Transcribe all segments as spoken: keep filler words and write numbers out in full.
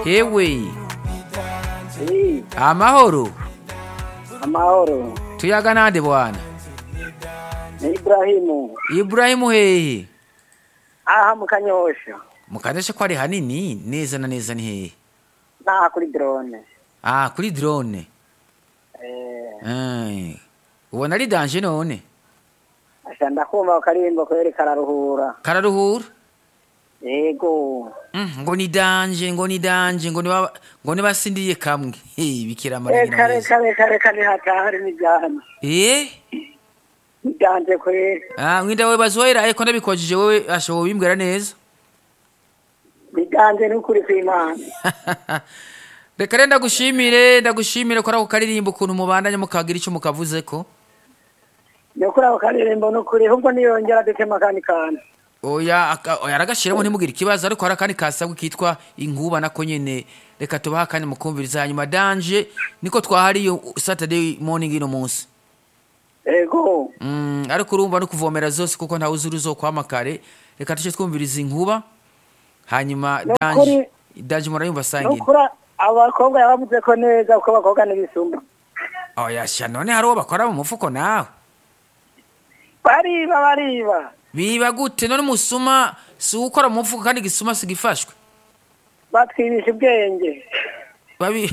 Hewe, Eh, amahoro. amahoro. Tuyaga nande bwana? Ni Ibrahimu. Ibrahimu hehe? Aha mu Kanyosha. Mukadesha ko ari hanini neza na neza ni hehe? Naha kuri drone. Ah, kuri drone. Eh, Eh. Ubona ari danger none? asha ndakumva karimbo kweri kararuhura. Kararuhura? Yego. Mm, ngo ni danger, ngo ni danger, ngo ni baba- ngo ni basindiye kamwe. Hey, bikira Eh, marina. kare kare kare kare hatahari ni jana. Eh? Ni danje kweri. Ah, mwinda we bazoera eko ndabikojije wewe ashobo bimbwira neza. Ni danje n'ukuri kw'Imana. Reka rero ndagushimire, ndagushimire ko arako karirimbo ukuntu mubandanya mukagira icyo mukavuze ko. Nyokura ako karirimbo n'ukuri ahubwo niyongera dutema kandi kandi. Oya aka- oya aragashiramo ntimugire ikibazo ariko hari akandi kasabwe kitwa inkuba nako nyene reka tubaha kandi mukumviriza hanyuma danje niko twahariye Saturday morning ino munsi. Yego. Mm, ariko urumva no kuvomera zose kuko nta uzuru zo kwamakare reka tuce twumviriza inkuba hanyuma No danje kuri- danje murayumva sangine. Nukura abakobwa yabavuze ko neza uko abakobwa n'ibisumba. Oya sha none hari uwo bakora mu mufuko nawe. Bariba bariba. Biba gute none musuma si ukora mu mufuko kandi gisuma sigifashwe. Batwibisha ubwenge. Babi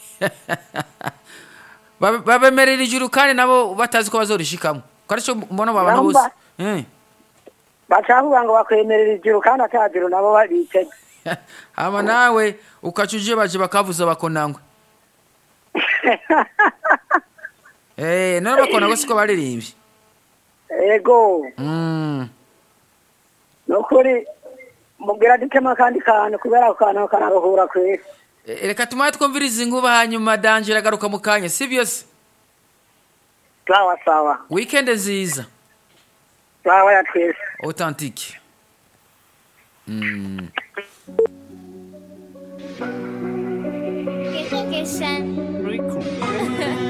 Babe- babemerera ijuru kandi nabo batazi ko bazorishikamo. Karico mbona babana bose. Namba. Eh. Bacavuga ngo bakwemerera ijuru kandi atadiro nabo babitege. Ama nawe ukacuje baje bakavuza bakonangwe. Eh, none bakona gose ko baririmbye. Ego. Mm. Nukuri mubwira dutema kandi kantu kubera ako kantu kararuhura kwese. E, reka tumaye twumviriza inkuba hanyuma danje ragaruka mu kanya sivyo se? Sawa sawa. Weekend nziza. Sawa ya twese. Authentique. Mm. Qué toque